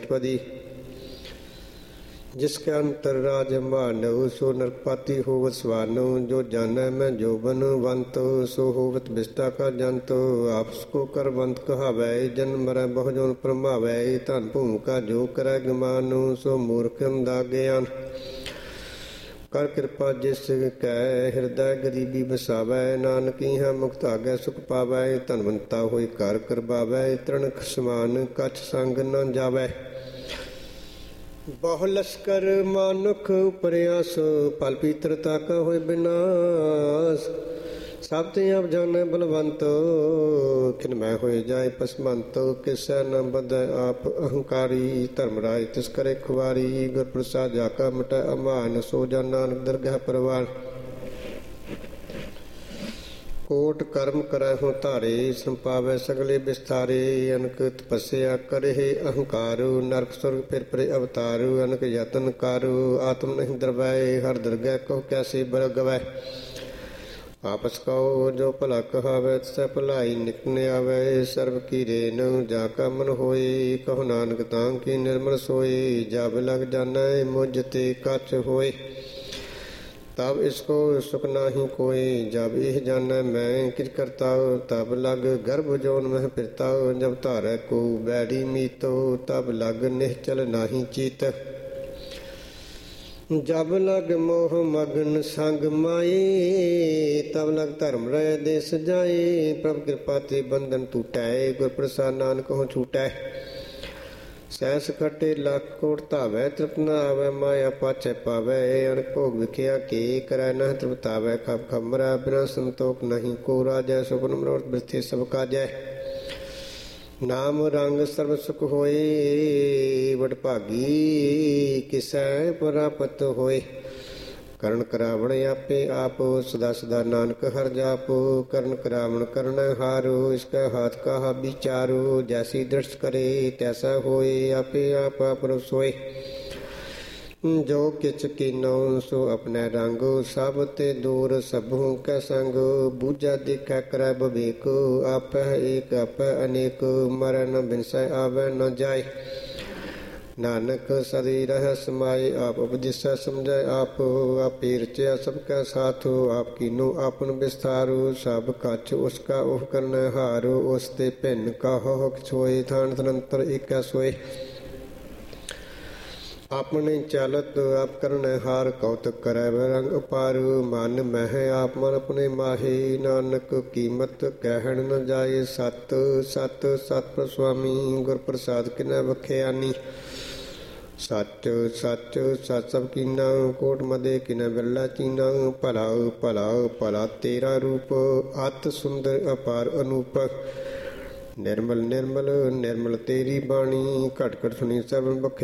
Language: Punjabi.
अष्टपदी। जिसके अंतर राज मानव सो नरकपाती होवत स्वानो। जो जानै मैं जोबन वंत सो होवत विष्टा का जंत। आपस को कर वंत कहावै जन मरै बहु जोन परमावै। धन भूमिका जो करै गमानो सो मूर्ख दा ज्ञान। कर कृपा जिस कै ਹਿਰਦੈ ਗਰੀਬੀ ਵਸਾਵੈ। ਨਾਨਕ ਇਹਾਂ ਮੁਕਤ ਆਗੈ ਸੁਖ ਪਾਵੈ। ਧਨਵੰਤਾ ਹੋਇ ਘਰ ਕਰਵਾਵੈ। ਤ੍ਰਿਣਕ ਸਮਾਨ ਕਛ ਸੰਗ ਨ ਜਾਵੈ। ਬਹੁ ਲਸਕਰ ਮਾਨੁਖ ਉਪਰਿਆਸ। ਫਲ ਪੀਤਰਤਾ ਕਾ ਹੋਇ ਬਿਨਾਸ। ਸਭ ਤੇ ਆਪ ਜਾਣੈ ਬਲਵੰਤ। ਖਿਨ ਮੈਂ ਹੋਏ ਜਾਏ ਪਸਮੰਤ। ਕਿਸੈ ਨ ਬਧੈ ਆਪ ਅਹੰਕਾਰੀ। ਧਰਮਰਾਜ ਤਿਸ ਕਰੇ ਖੁਆਰੀ। ਗੁਰ ਪ੍ਰਸਾਦ ਜਾ ਕਾ ਮਿਟੈ ਅਮਾਨ। ਸੋ ਜਨ ਨਾਨਕ ਦਰਗਹਿ ਪਰਵਾਨ। ਕੋਟ ਕਰਮ ਕਰੈ ਹੋ ਧਾਰੇ। ਸੰਪਾਵੈ ਸਗਲੇ ਬਿਸਥਾਰੇ। ਅਨਕ ਤਪੱਸਿਆ ਕਰਹਿ ਅਹੰਕਾਰ। ਨਰਕ ਸੁਰਗ ਫਿਰ ਪਰੇ ਅਵਤਾਰ। ਅਨਕ ਯਤਨ ਕਰ ਆਤਮ ਨਹੀਂ ਦਰਵੈ। ਹਰ ਦਰਗਹਿ ਕਹੁ ਕੈਸੇ ਬਰ ਗਵੈ। ਆਪਸ ਕਹੋ ਜੋ ਭਲਾ ਕਹਾਵੈ ਤਿਸੈ ਭਲਾਈ ਨਿਕਟ ਆਵੈ। ਸਰਬ ਕੀ ਰੇਨ ਜਾ ਕਾ ਮਨ ਹੋਏ। ਕਹੋ ਨਾਨਕ ਤਾਂ ਕੀ ਨਿਰਮਲ ਸੋਏ। ਜਬ ਲਗ ਜਾਣੈ ਮੁਝ ਤੇ ਕਛ ਹੋਏ। ਤਬ ਇਸਕੋ ਸੁਖ ਨਾਹੀ ਕੋਇ। ਜਬ ਇਹ ਜਾਣੈ ਮੈਂ ਕਿਛ ਕਰਤਾ। ਤਬ ਲਗ ਗਰਭ ਜੋਨ ਮਹਿ ਫਿਰਤਾ। ਜਬ ਧਾਰੈ ਕੋ ਬੈਰੀ ਮੀਤੋ। ਤਬ ਲਗ ਨਿਹਚਲ ਨਾਹੀ ਚੀਤ। ਜਬ ਲਗ ਮੋਹ ਮਗਨ ਸੰਗ ਮਾਏ। ਤਬ ਲਗ ਧਰਮ ਰਹਿ ਦੇਸ ਜਾਏ। ਪ੍ਰਭ ਕਿਰਪਾ ਤੇ ਬੰਧਨ ਟੂਟੈ। ਗੁਰ ਪ੍ਰਸਾਦ ਨਾਨਕ ਹੋ ਛੂਟੈ। ਸੈਸ ਖਟੇ ਲੱਖ ਕੋਟ ਧਾਵੈ। ਤ੍ਰਿਪਤ ਨ ਆਵੈ ਮਾਇਆ ਪਾਛੈ ਪਾਵੈ। ਅਣਖ ਭੋਗ ਵਿਖਿਆ ਕੇ ਕਰੈ ਨਹਿ ਤ੍ਰਿਪਤਾਵੈ। ਖਪ ਖਮਰਾ ਬਿਨਾ ਸੰਤੋਖ ਨਹੀਂ ਕੋ ਰਾਜੈ। ਸੁਪਨ ਮਨੋਰਥ ਬਿਰਥੇ ਸਭ ਕਾਜੈ। ਨਾਮ ਰੰਗ ਸਰਬ ਸੁਖ ਹੋਏ। ਵਡ ਭਾਗੀ ਕਿਸੈ ਪ੍ਰਾਪਤ ਹੋਏ। ਕਰਨ ਕਰਾਵਣ ਆਪੇ ਆਪ। ਸਦਾ ਸਦਾ ਨਾਨਕ ਹਰਿ ਜਾਪ। ਕਰਨ ਕਰਾਵਣ ਕਰਨੈ ਹਾਰੋ। ਇਸਕੈ ਹਾਥ ਕਹਾ ਵਿਚਾਰੋ। ਜੈਸੀ ਦ੍ਰਿਸ਼ਟ ਕਰੇ ਤੈਸਾ ਹੋਏ। ਆਪੇ ਆਪ ਆਪਰ ਸੋਏ। ਜੋ ਕਿਛ ਕੀਨੋ ਸੋ ਆਪਣੈ ਰੰਗ। ਸਭ ਤੇ ਦੂਰ ਸਭੂ ਕੈ ਸੰਗ। ਬੂਝਾ ਦੇਖੈ ਕਰੈ ਬਵੇਕ। ਆਪੈ ਏਕ ਆਪੈ ਅਨੇਕ। ਮਰੈ ਨ ਬਿਨਸੈ ਆਵੈ ਨ ਜਾਏ। ਨਾਨਕ ਸਦੀ ਰਹਿ ਸਮਾਏ। ਆਪ ਉਪਦਿਸੈ ਸਮਝੈ ਆਪ। ਆਪੇ ਰਚਿਆ ਸਭ ਕੈ ਸਾਥ। ਆਪ ਕੀਨੋ ਆਪਨ ਵਿਸਥਾਰੋ। ਸਭ ਕਛ ਉਸ ਕਾ ਉਹ ਕਰਨੈ ਹਾਰੋ। ਉਸ ਤੇ ਭਿੰਨ ਕਾਹੋ ਸੋਏ। ਥਾਨ ਤਨੰਤਰ ਏਕੈ ਸੋਏ। ਆਪਣੇ ਚਲਤ ਆਪ ਕਰਨੈ ਹਾਰ। ਕੌਤਕ ਕਰੈ ਰੰਗ ਅਪਾਰ। ਮਨ ਮਹਿ ਆਪ ਮਨ ਆਪਣੇ ਮਾਹੇ। ਨਾਨਕ ਕੀਮਤ ਕਹਿਣ ਨ ਜਾਏ। ਸਤ ਸਤ ਸਤਿ ਸੁਆਮੀ। ਗੁਰ ਪ੍ਰਸਾਦ ਕਿਨੈ ਬਖਿਆਨੀ। ਸੱਚ ਸੱਚ ਸੱਚ ਸਭ ਕੀਨਾ। ਕੋਟ ਮਦੇ ਕਿਨੈ ਬਿਰਲਾ ਚੀਨਾ। ਭਲਾ ਭਲਾ ਭਲਾ ਤੇਰਾ ਰੂਪ। ਅਤ ਸੁੰਦਰ ਅਪਾਰ ਅਨੂਪ। ਨਿਰਮਲ ਨਿਰਮਲ ਨਿਰਮਲ ਤੇਰੀ ਬਾਣੀ। ਘਟ ਘਟ ਸੁਣੀ ਸਭ ਬਖੇ।